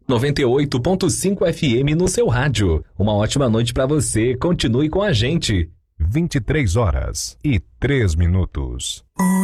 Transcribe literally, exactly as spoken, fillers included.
noventa e oito ponto cinco F M no seu rádio. Uma ótima noite para você. Continue com a gente. vinte e três horas e três minutos.